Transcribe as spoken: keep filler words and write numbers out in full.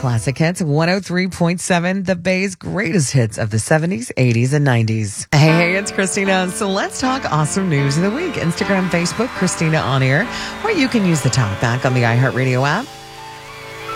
Classic Hits one oh three point seven, the Bay's greatest hits of the seventies, eighties, and nineties. Hey, hey, it's Christina. So let's talk awesome news of the week. Instagram, Facebook, Christina On Air, or you can use the talkback on the iHeartRadio app.